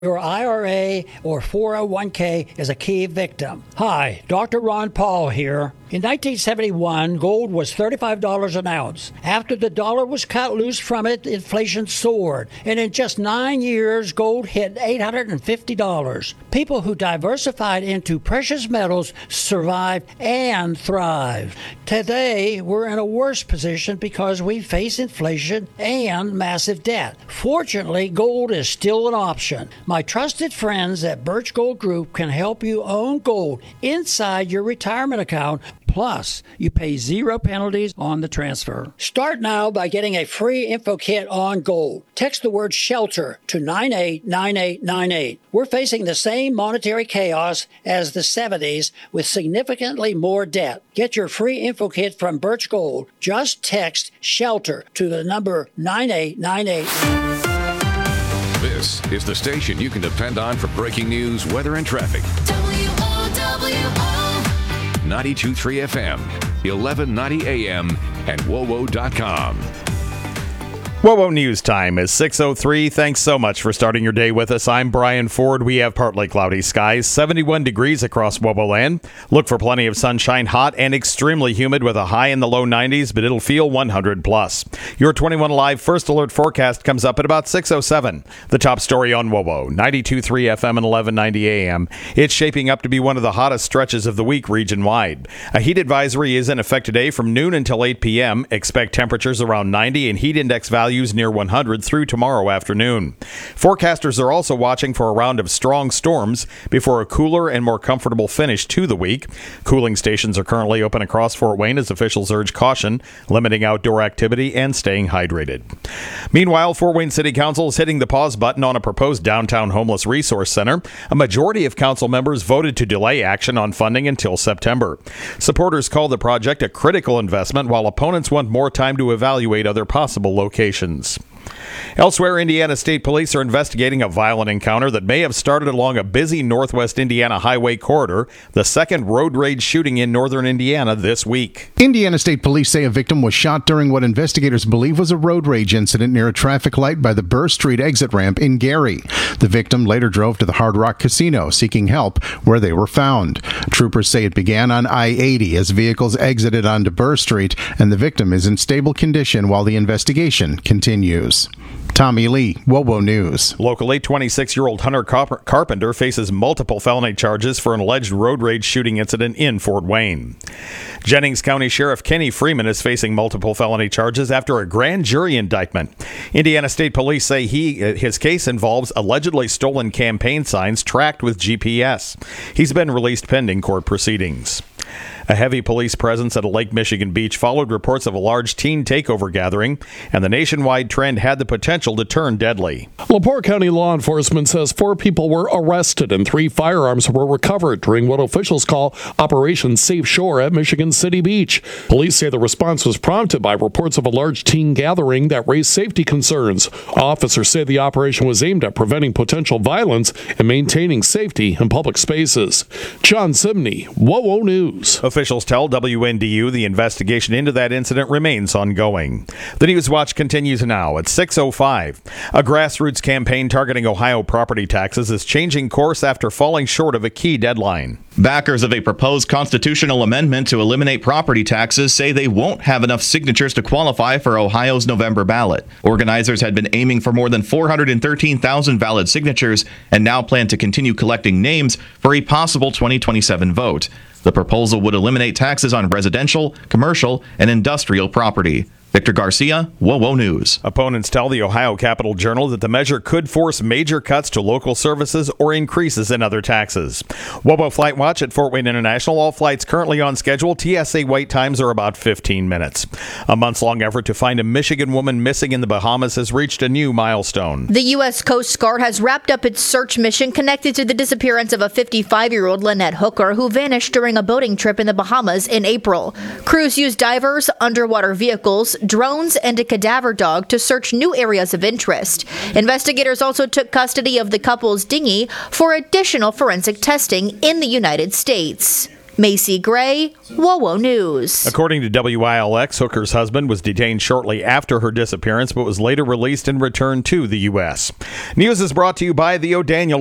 Your IRA or 401k is a key victim. Hi, Dr. Ron Paul here. In 1971, gold was $35 an ounce. After the dollar was cut loose from it, inflation soared. And in just 9 years, gold hit $850. People who diversified into precious metals survived and thrived. Today, we're in a worse position because we face inflation and massive debt. Fortunately, gold is still an option. My trusted friends at Birch Gold Group can help you own gold inside your retirement account. Plus, you pay zero penalties on the transfer. Start now by getting a free info kit on gold. Text the word SHELTER to 989898. We're facing the same monetary chaos as the 70s with significantly more debt. Get your free info kit from Birch Gold. Just text SHELTER to the number 9898. This is the station you can depend on for breaking news, weather, and traffic. WOWO. 92.3 FM, 1190 AM, and WOWO.com. WOWO News Time is 6:03. Thanks so much for starting your day with us. I'm Brian Ford. We have partly cloudy skies, 71 degrees across WOWO land. Look for plenty of sunshine, hot and extremely humid with a high in the low 90s, but it'll feel 100 plus. Your 21 Live First Alert forecast comes up at about 6:07. The top story on WOWO, 92.3 FM and 1190 AM. It's shaping up to be one of the hottest stretches of the week region-wide. A heat advisory is in effect today from noon until 8 p.m. Expect temperatures around 90 and heat index values near 100 through tomorrow afternoon. Forecasters are also watching for a round of strong storms before a cooler and more comfortable finish to the week. Cooling stations are currently open across Fort Wayne as officials urge caution, limiting outdoor activity and staying hydrated. Meanwhile, Fort Wayne City Council is hitting the pause button on a proposed downtown homeless resource center. A majority of council members voted to delay action on funding until September. Supporters call the project a critical investment, while opponents want more time to evaluate other possible locations. Elsewhere, Indiana State Police are investigating a violent encounter that may have started along a busy northwest Indiana highway corridor, the second road rage shooting in northern Indiana this week. Indiana State Police say a victim was shot during what investigators believe was a road rage incident near a traffic light by the Burr Street exit ramp in Gary. The victim later drove to the Hard Rock Casino seeking help, where they were found. Troopers say it began on I-80 as vehicles exited onto Burr Street, and the victim is in stable condition while the investigation continues. Tommy Lee, WOWO News. Locally, 26-year-old Hunter Carpenter faces multiple felony charges for an alleged road rage shooting incident in Fort Wayne. Jennings County Sheriff Kenny Freeman is facing multiple felony charges after a grand jury indictment. Indiana State Police say his case involves allegedly stolen campaign signs tracked with GPS. He's been released pending court proceedings. A heavy police presence at a Lake Michigan beach followed reports of a large teen takeover gathering, and the nationwide trend had the potential to turn deadly. LaPorte County law enforcement says 4 people were arrested and 3 firearms were recovered during what officials call Operation Safe Shore at Michigan City Beach. Police say the response was prompted by reports of a large teen gathering that raised safety concerns. Officers say the operation was aimed at preventing potential violence and maintaining safety in public spaces. John Simney, WOWO News. Officials tell WNDU the investigation into that incident remains ongoing. The News Watch continues now at 6:05. A grassroots campaign targeting Ohio property taxes is changing course after falling short of a key deadline. Backers of a proposed constitutional amendment to eliminate property taxes say they won't have enough signatures to qualify for Ohio's November ballot. Organizers had been aiming for more than 413,000 valid signatures and now plan to continue collecting names for a possible 2027 vote. The proposal would eliminate taxes on residential, commercial, and industrial property. Victor Garcia, WOWO News. Opponents tell the Ohio Capital Journal that the measure could force major cuts to local services or increases in other taxes. WOWO Flight Watch at Fort Wayne International. All flights currently on schedule. TSA wait times are about 15 minutes. A months-long effort to find a Michigan woman missing in the Bahamas has reached a new milestone. The U.S. Coast Guard has wrapped up its search mission connected to the disappearance of a 55-year-old Lynette Hooker who vanished during a boating trip in the Bahamas in April. Crews used divers, underwater vehicles, drones, and a cadaver dog to search new areas of interest. Investigators also took custody of the couple's dinghy for additional forensic testing in the United States. Macy Gray, WOWO News. According to WILX, Hooker's husband was detained shortly after her disappearance, but was later released and returned to the U.S. News is brought to you by the O'Daniel